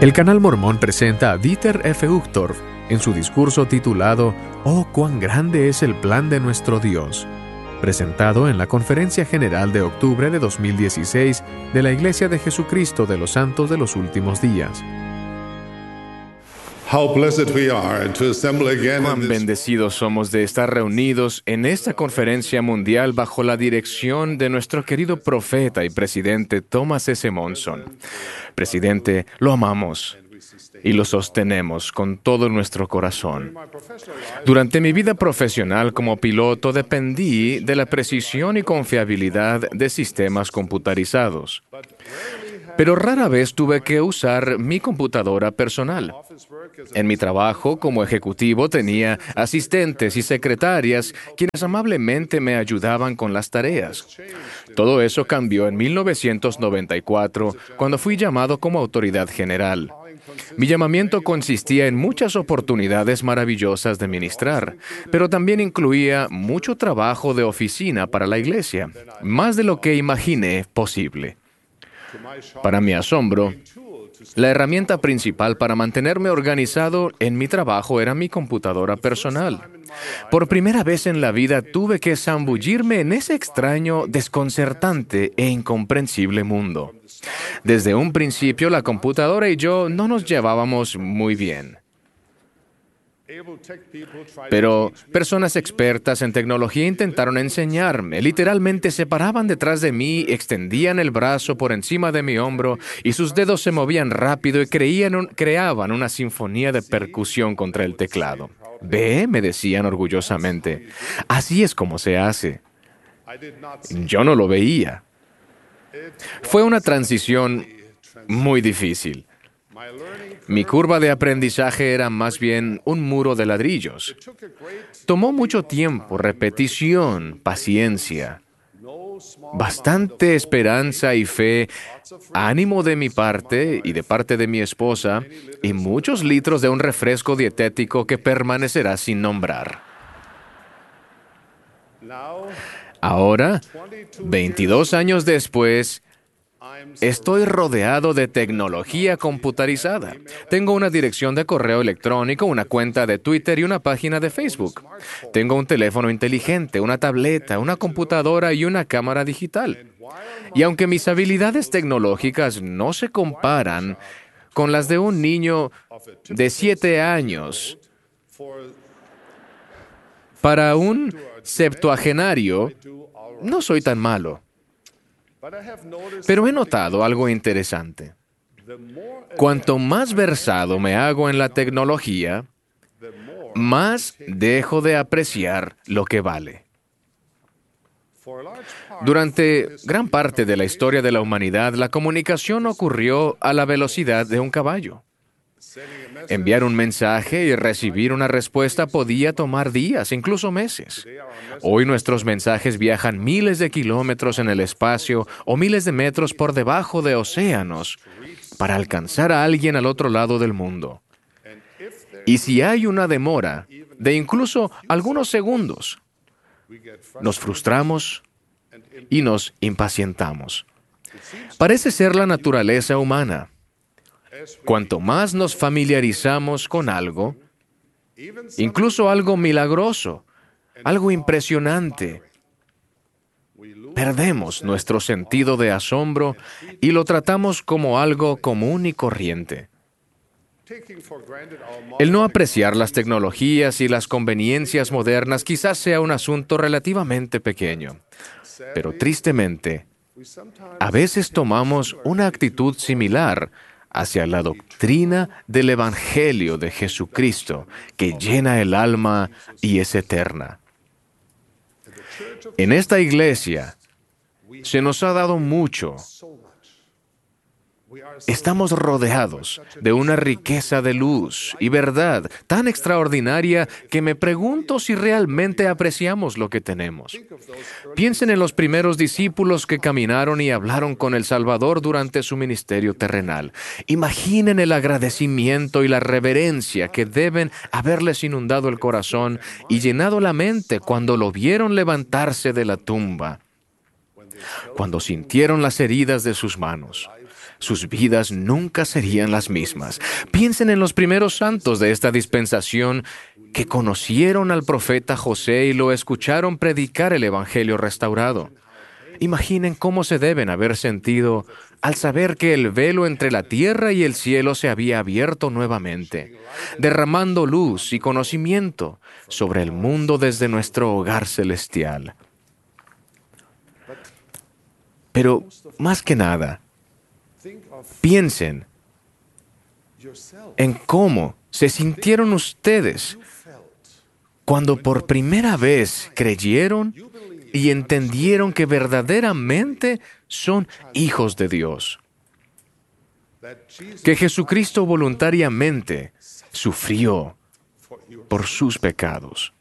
El canal Mormón presenta a Dieter F. Uchtdorf en su discurso titulado «Oh, cuán grande es el plan de nuestro Dios», presentado en la Conferencia General de octubre de 2016 de la Iglesia de Jesucristo de los Santos de los Últimos Días. Cuán bendecidos somos de estar reunidos en esta conferencia mundial bajo la dirección de nuestro querido profeta y presidente Thomas S. Monson. Presidente, lo amamos y lo sostenemos con todo nuestro corazón. Durante mi vida profesional como piloto dependí de la precisión y confiabilidad de sistemas computarizados. Pero rara vez tuve que usar mi computadora personal. En mi trabajo como ejecutivo tenía asistentes y secretarias quienes amablemente me ayudaban con las tareas. Todo eso cambió en 1994 cuando fui llamado como autoridad general. Mi llamamiento consistía en muchas oportunidades maravillosas de ministrar, pero también incluía mucho trabajo de oficina para la iglesia, más de lo que imaginé posible. Para mi asombro, la herramienta principal para mantenerme organizado en mi trabajo era mi computadora personal. Por primera vez en la vida tuve que zambullirme en ese extraño, desconcertante e incomprensible mundo. Desde un principio, la computadora y yo no nos llevábamos muy bien. Pero personas expertas en tecnología intentaron enseñarme. Literalmente se paraban detrás de mí, extendían el brazo por encima de mi hombro y sus dedos se movían rápido y creaban una sinfonía de percusión contra el teclado. «Ve», me decían orgullosamente, «así es como se hace». Yo no lo veía. Fue una transición muy difícil. Mi curva de aprendizaje era más bien un muro de ladrillos. Tomó mucho tiempo, repetición, paciencia, bastante esperanza y fe, ánimo de mi parte y de parte de mi esposa, y muchos litros de un refresco dietético que permanecerá sin nombrar. Ahora, 22 años después, estoy rodeado de tecnología computarizada. Tengo una dirección de correo electrónico, una cuenta de Twitter y una página de Facebook. Tengo un teléfono inteligente, una tableta, una computadora y una cámara digital. Y aunque mis habilidades tecnológicas no se comparan con las de un niño de 7 años, para un septuagenario no soy tan malo. Pero he notado algo interesante. Cuanto más versado me hago en la tecnología, más dejo de apreciar lo que vale. Durante gran parte de la historia de la humanidad, la comunicación ocurrió a la velocidad de un caballo. Enviar un mensaje y recibir una respuesta podía tomar días, incluso meses. Hoy nuestros mensajes viajan miles de kilómetros en el espacio o miles de metros por debajo de océanos para alcanzar a alguien al otro lado del mundo. Y si hay una demora de incluso algunos segundos, nos frustramos y nos impacientamos. Parece ser la naturaleza humana. Cuanto más nos familiarizamos con algo, incluso algo milagroso, algo impresionante, perdemos nuestro sentido de asombro y lo tratamos como algo común y corriente. El no apreciar las tecnologías y las conveniencias modernas quizás sea un asunto relativamente pequeño, pero tristemente, a veces tomamos una actitud similar hacia la doctrina del Evangelio de Jesucristo, que llena el alma y es eterna. En esta iglesia se nos ha dado mucho. Estamos rodeados de una riqueza de luz y verdad tan extraordinaria que me pregunto si realmente apreciamos lo que tenemos. Piensen en los primeros discípulos que caminaron y hablaron con el Salvador durante su ministerio terrenal. Imaginen el agradecimiento y la reverencia que deben haberles inundado el corazón y llenado la mente cuando lo vieron levantarse de la tumba, cuando sintieron las heridas de sus manos. sus vidas nunca serían las mismas. Piensen en los primeros santos de esta dispensación que conocieron al profeta José y lo escucharon predicar el Evangelio restaurado. Imaginen cómo se deben haber sentido al saber que el velo entre la tierra y el cielo se había abierto nuevamente, derramando luz y conocimiento sobre el mundo desde nuestro hogar celestial. Pero, más que nada, piensen en cómo se sintieron ustedes cuando por primera vez creyeron y entendieron que verdaderamente son hijos de Dios. Que Jesucristo voluntariamente sufrió por sus pecados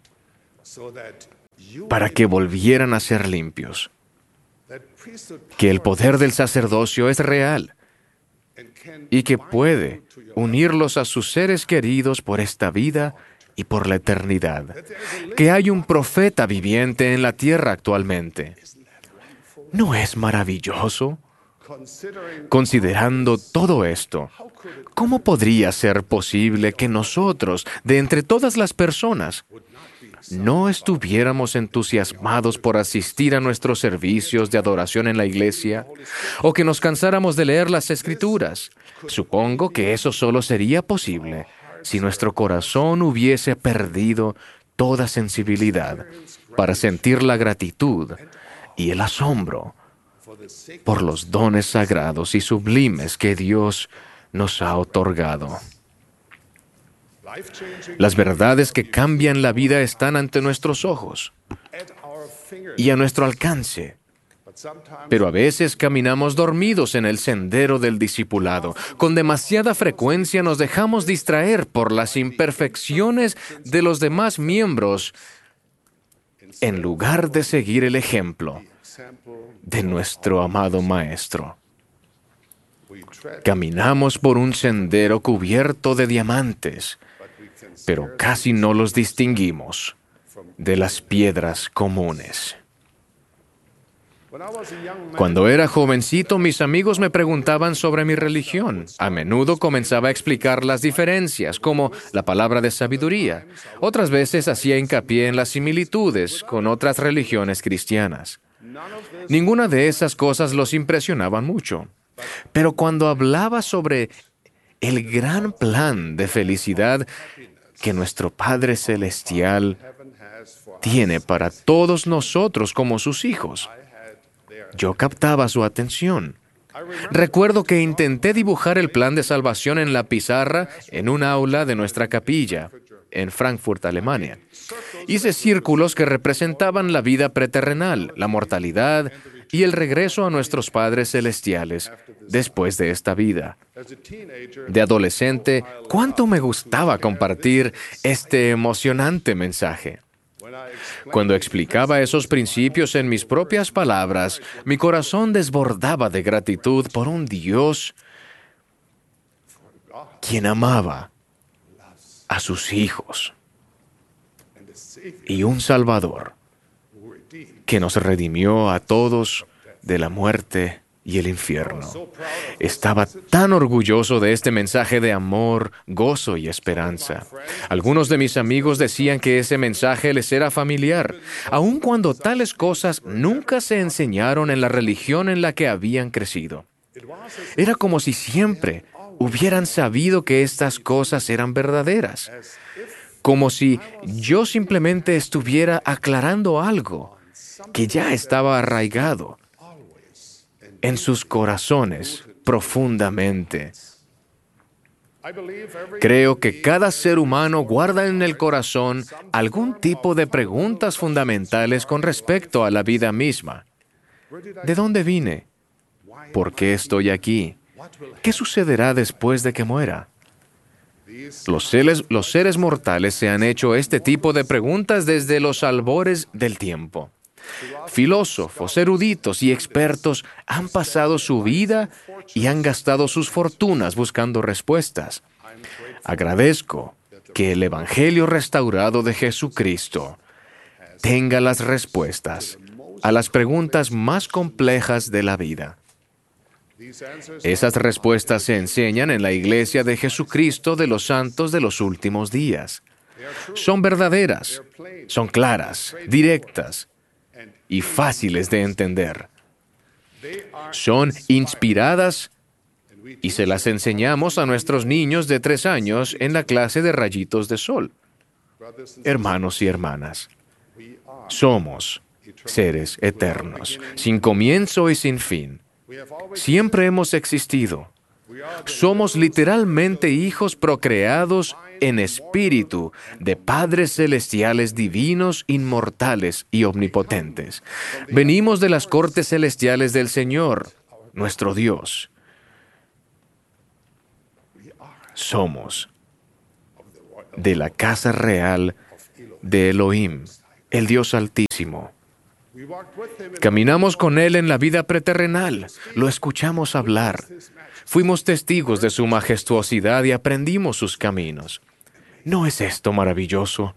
para que volvieran a ser limpios. Que el poder del sacerdocio es real y que puede unirlos a sus seres queridos por esta vida y por la eternidad. Que hay un profeta viviente en la tierra actualmente. ¿No es maravilloso? Considerando todo esto, ¿cómo podría ser posible que nosotros, de entre todas las personas, no estuviéramos entusiasmados por asistir a nuestros servicios de adoración en la iglesia, o que nos cansáramos de leer las Escrituras? Supongo que eso solo sería posible si nuestro corazón hubiese perdido toda sensibilidad para sentir la gratitud y el asombro por los dones sagrados y sublimes que Dios nos ha otorgado. Las verdades que cambian la vida están ante nuestros ojos y a nuestro alcance. Pero a veces caminamos dormidos en el sendero del discipulado. Con demasiada frecuencia nos dejamos distraer por las imperfecciones de los demás miembros en lugar de seguir el ejemplo de nuestro amado Maestro. Caminamos por un sendero cubierto de diamantes, pero casi no los distinguimos de las piedras comunes. Cuando era jovencito, mis amigos me preguntaban sobre mi religión. A menudo comenzaba a explicar las diferencias, como la palabra de sabiduría. Otras veces hacía hincapié en las similitudes con otras religiones cristianas. Ninguna de esas cosas los impresionaba mucho. Pero cuando hablaba sobre el gran plan de felicidad que nuestro Padre Celestial tiene para todos nosotros como sus hijos, yo captaba su atención. Recuerdo que intenté dibujar el plan de salvación en la pizarra en un aula de nuestra capilla, en Frankfurt, Alemania. Hice círculos que representaban la vida preterrenal, la mortalidad y el regreso a nuestros padres celestiales después de esta vida. De adolescente, cuánto me gustaba compartir este emocionante mensaje. Cuando explicaba esos principios en mis propias palabras, mi corazón desbordaba de gratitud por un Dios quien amaba a sus hijos y un Salvador que nos redimió a todos de la muerte y el infierno. Estaba tan orgulloso de este mensaje de amor, gozo y esperanza. Algunos de mis amigos decían que ese mensaje les era familiar, aun cuando tales cosas nunca se enseñaron en la religión en la que habían crecido. Era como si siempre hubieran sabido que estas cosas eran verdaderas, como si yo simplemente estuviera aclarando algo que ya estaba arraigado en sus corazones profundamente. Creo que cada ser humano guarda en el corazón algún tipo de preguntas fundamentales con respecto a la vida misma. ¿De dónde vine? ¿Por qué estoy aquí? ¿Qué sucederá después de que muera? Los seres mortales se han hecho este tipo de preguntas desde los albores del tiempo. Filósofos, eruditos y expertos han pasado su vida y han gastado sus fortunas buscando respuestas. Agradezco que el Evangelio restaurado de Jesucristo tenga las respuestas a las preguntas más complejas de la vida. Esas respuestas se enseñan en la Iglesia de Jesucristo de los Santos de los Últimos Días. Son verdaderas, son claras, directas y fáciles de entender. Son inspiradas y se las enseñamos a nuestros niños de 3 años en la clase de rayitos de sol. Hermanos y hermanas, somos seres eternos, sin comienzo y sin fin. Siempre hemos existido. Somos literalmente hijos procreados en espíritu de padres celestiales divinos, inmortales y omnipotentes. Venimos de las cortes celestiales del Señor, nuestro Dios. Somos de la casa real de Elohim, el Dios Altísimo. Caminamos con Él en la vida preterrenal, lo escuchamos hablar, fuimos testigos de su majestuosidad y aprendimos sus caminos. ¿No es esto maravilloso?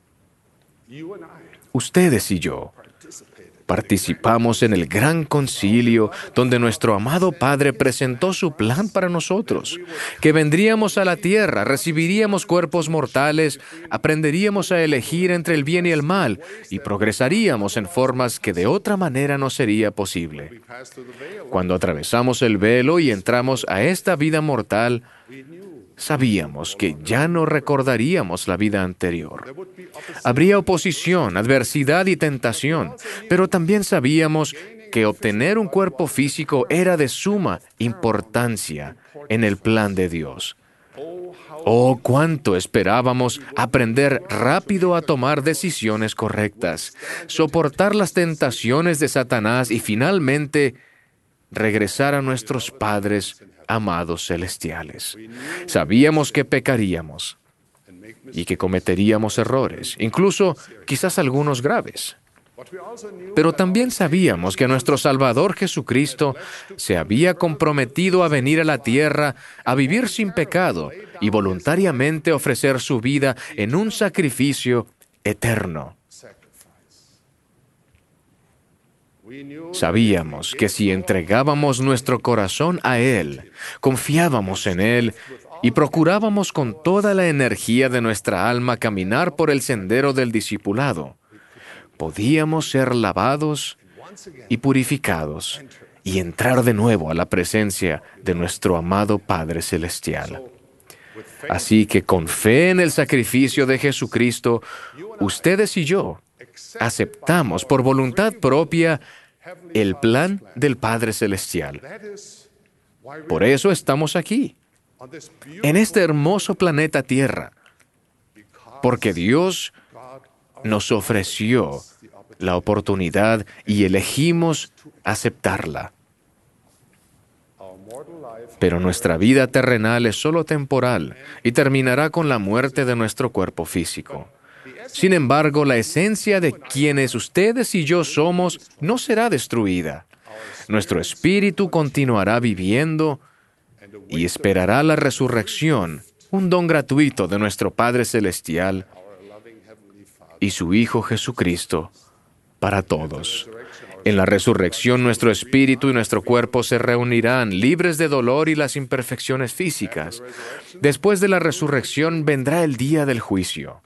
Ustedes y yo participamos en el gran concilio donde nuestro amado Padre presentó su plan para nosotros, que vendríamos a la tierra, recibiríamos cuerpos mortales, aprenderíamos a elegir entre el bien y el mal y progresaríamos en formas que de otra manera no sería posible. Cuando atravesamos el velo y entramos a esta vida mortal, sabíamos que ya no recordaríamos la vida anterior. Habría oposición, adversidad y tentación, pero también sabíamos que obtener un cuerpo físico era de suma importancia en el plan de Dios. Oh, cuánto esperábamos aprender rápido a tomar decisiones correctas, soportar las tentaciones de Satanás y finalmente regresar a nuestros padres amados celestiales. Sabíamos que pecaríamos y que cometeríamos errores, incluso quizás algunos graves. Pero también sabíamos que nuestro Salvador Jesucristo se había comprometido a venir a la tierra a vivir sin pecado y voluntariamente ofrecer su vida en un sacrificio eterno. Sabíamos que si entregábamos nuestro corazón a Él, confiábamos en Él y procurábamos con toda la energía de nuestra alma caminar por el sendero del discipulado, podíamos ser lavados y purificados y entrar de nuevo a la presencia de nuestro amado Padre Celestial. Así que con fe en el sacrificio de Jesucristo, ustedes y yo aceptamos por voluntad propia el plan del Padre Celestial. Por eso estamos aquí, en este hermoso planeta Tierra, porque Dios nos ofreció la oportunidad y elegimos aceptarla. Pero nuestra vida terrenal es solo temporal y terminará con la muerte de nuestro cuerpo físico. Sin embargo, la esencia de quienes ustedes y yo somos no será destruida. Nuestro espíritu continuará viviendo y esperará la resurrección, un don gratuito de nuestro Padre Celestial y su Hijo Jesucristo para todos. En la resurrección, nuestro espíritu y nuestro cuerpo se reunirán, libres de dolor y las imperfecciones físicas. Después de la resurrección vendrá el día del juicio.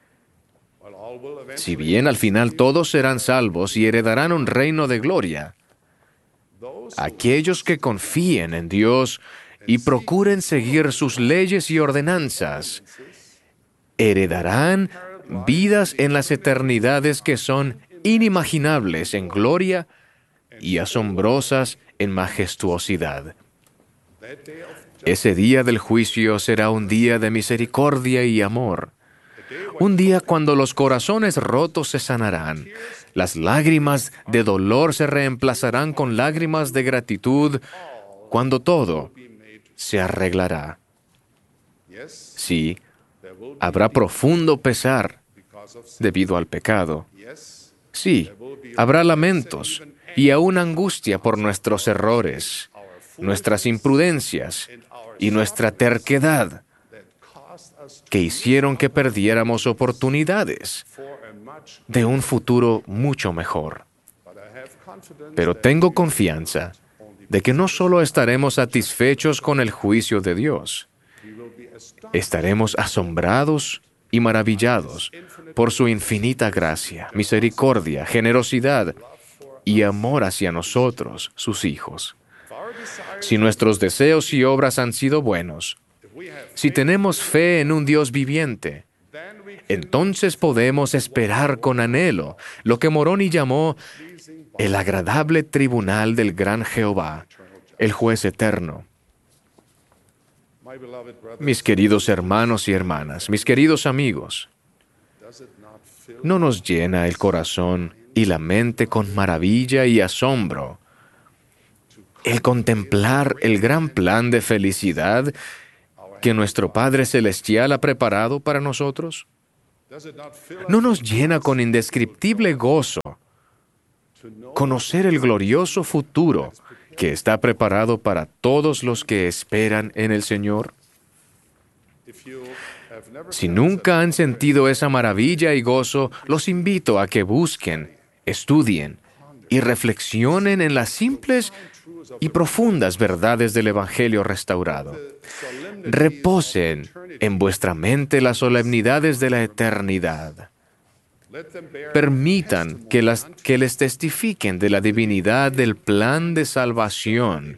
Si bien al final todos serán salvos y heredarán un reino de gloria, aquellos que confíen en Dios y procuren seguir sus leyes y ordenanzas, heredarán vidas en las eternidades que son inimaginables en gloria y asombrosas en majestuosidad. Ese día del juicio será un día de misericordia y amor. Un día cuando los corazones rotos se sanarán, las lágrimas de dolor se reemplazarán con lágrimas de gratitud, cuando todo se arreglará. Sí, habrá profundo pesar debido al pecado. Sí, habrá lamentos y aún angustia por nuestros errores, nuestras imprudencias y nuestra terquedad, que hicieron que perdiéramos oportunidades de un futuro mucho mejor. Pero tengo confianza de que no solo estaremos satisfechos con el juicio de Dios, estaremos asombrados y maravillados por su infinita gracia, misericordia, generosidad y amor hacia nosotros, sus hijos. Si nuestros deseos y obras han sido buenos, si tenemos fe en un Dios viviente, entonces podemos esperar con anhelo lo que Moroni llamó el agradable tribunal del gran Jehová, el juez eterno. Mis queridos hermanos y hermanas, mis queridos amigos, ¿no nos llena el corazón y la mente con maravilla y asombro el contemplar el gran plan de felicidad que nuestro Padre Celestial ha preparado para nosotros? ¿No nos llena con indescriptible gozo conocer el glorioso futuro que está preparado para todos los que esperan en el Señor? Si nunca han sentido esa maravilla y gozo, los invito a que busquen, estudien y reflexionen en las simples y profundas verdades del Evangelio restaurado. Reposen en vuestra mente las solemnidades de la eternidad. Permitan que les testifiquen de la divinidad del plan de salvación.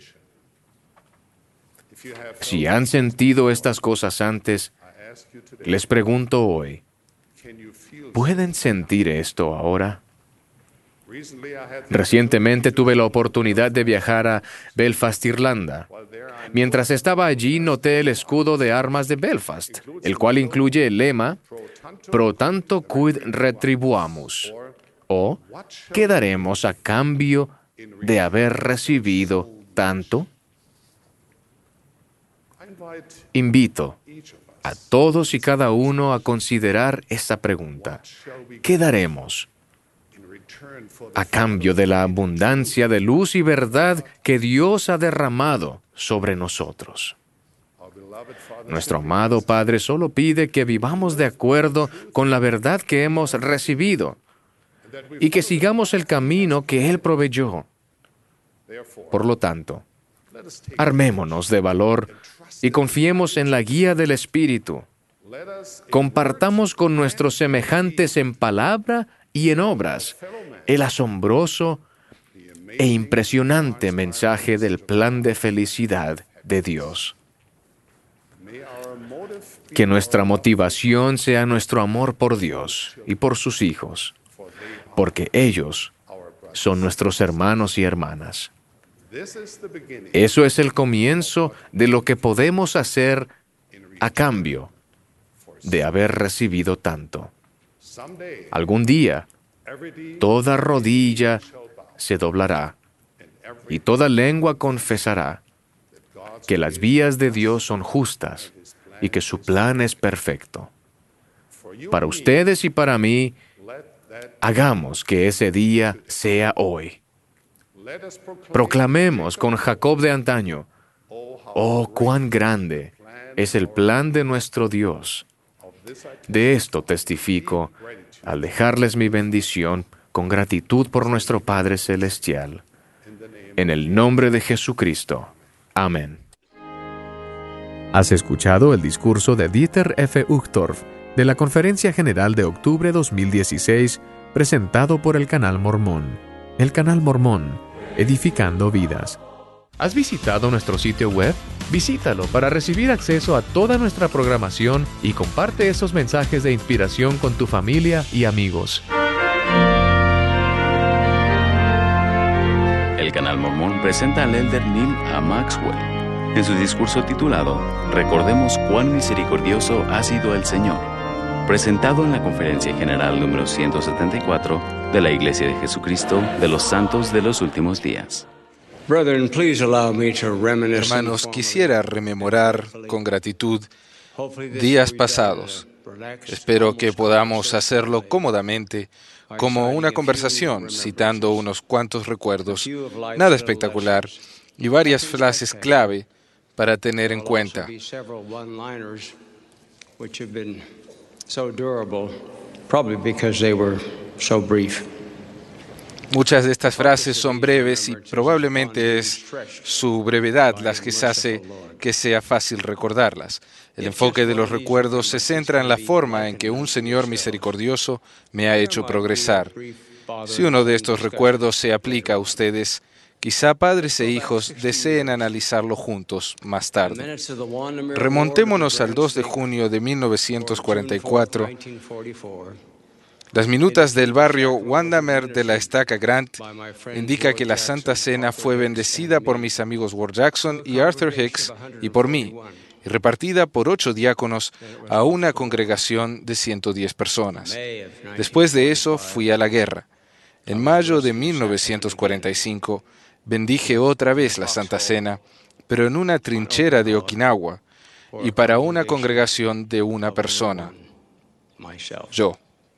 Si han sentido estas cosas antes, les pregunto hoy, ¿pueden sentir esto ahora? Recientemente tuve la oportunidad de viajar a Belfast, Irlanda. Mientras estaba allí, noté el escudo de armas de Belfast, el cual incluye el lema Pro tanto quid retribuamus, o ¿qué daremos a cambio de haber recibido tanto? Invito a todos y cada uno a considerar esta pregunta. ¿Qué daremos a cambio de la abundancia de luz y verdad que Dios ha derramado sobre nosotros? Nuestro amado Padre solo pide que vivamos de acuerdo con la verdad que hemos recibido y que sigamos el camino que Él proveyó. Por lo tanto, armémonos de valor y confiemos en la guía del Espíritu. Compartamos con nuestros semejantes en palabra y en obras el asombroso e impresionante mensaje del plan de felicidad de Dios. Que nuestra motivación sea nuestro amor por Dios y por sus hijos, porque ellos son nuestros hermanos y hermanas. Eso es el comienzo de lo que podemos hacer a cambio de haber recibido tanto. Algún día, toda rodilla se doblará y toda lengua confesará que las vías de Dios son justas y que su plan es perfecto. Para ustedes y para mí, hagamos que ese día sea hoy. Proclamemos con Jacob de antaño, ¡oh, cuán grande es el plan de nuestro Dios! De esto testifico al dejarles mi bendición con gratitud por nuestro Padre Celestial. En el nombre de Jesucristo. Amén. Has escuchado el discurso de Dieter F. Uchtdorf de la Conferencia General de Octubre 2016, presentado por el Canal Mormón. El Canal Mormón, edificando vidas. ¿Has visitado nuestro sitio web? Visítalo para recibir acceso a toda nuestra programación y comparte esos mensajes de inspiración con tu familia y amigos. El Canal Mormón presenta al elder Neil A. Maxwell en su discurso titulado Recordemos cuán misericordioso ha sido el Señor, presentado en la Conferencia General número 174 de la Iglesia de Jesucristo de los Santos de los Últimos Días. Hermanos, quisiera rememorar con gratitud días pasados. Espero que podamos hacerlo cómodamente, como una conversación, citando unos cuantos recuerdos, nada espectacular, y varias frases clave para tener en cuenta. Muchas de estas frases son breves y probablemente es su brevedad las que hace que sea fácil recordarlas. El enfoque de los recuerdos se centra en la forma en que un Señor misericordioso me ha hecho progresar. Si uno de estos recuerdos se aplica a ustedes, quizá padres e hijos deseen analizarlo juntos más tarde. Remontémonos al 2 de junio de 1944. Las minutas del barrio Windermere de la Estaca Grant indica que la Santa Cena fue bendecida por mis amigos Ward Jackson y Arthur Hicks y por mí, y repartida por 8 diáconos a una congregación de 110 personas. Después de eso fui a la guerra. En mayo de 1945 bendije otra vez la Santa Cena, pero en una trinchera de Okinawa y para una congregación de una persona, yo.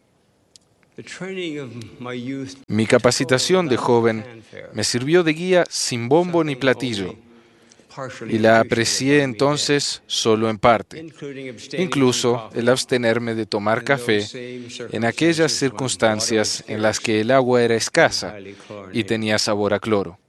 Mi capacitación de joven me sirvió de guía sin bombo ni platillo, y la aprecié entonces solo en parte, incluso el abstenerme de tomar café en aquellas circunstancias en las que el agua era escasa y tenía sabor a cloro.